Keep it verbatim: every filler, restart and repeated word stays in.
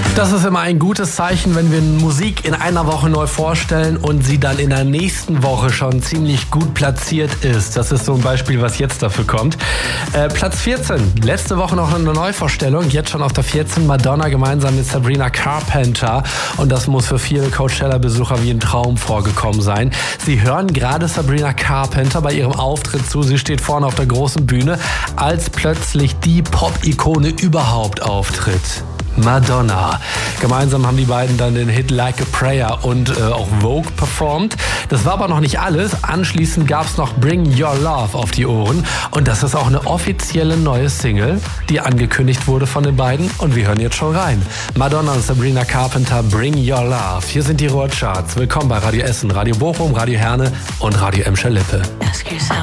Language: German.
Das ist immer ein gutes Zeichen, wenn wir Musik in einer Woche neu vorstellen und sie dann in der nächsten Woche schon ziemlich gut platziert ist. Das ist so ein Beispiel, was jetzt dafür kommt. Äh, Platz vierzehn. Letzte Woche noch eine Neuvorstellung. Jetzt schon auf der vierzehn. Madonna gemeinsam mit Sabrina Carpenter. Und das muss für viele Coachella-Besucher wie ein Traum vorgekommen sein. Sie hören gerade Sabrina Carpenter bei ihrem Auftritt zu. Sie steht vorne auf der großen Bühne, als plötzlich die Pop-Ikone überhaupt auftritt. Madonna. Gemeinsam haben die beiden dann den Hit Like a Prayer und äh, auch Vogue performt. Das war aber noch nicht alles. Anschließend gab es noch Bring Your Love auf die Ohren. Und das ist auch eine offizielle neue Single, die angekündigt wurde von den beiden. Und wir hören jetzt schon rein. Madonna und Sabrina Carpenter, Bring Your Love. Hier sind die Ruhrcharts. Willkommen bei Radio Essen, Radio Bochum, Radio Herne und Radio Emscher Lippe.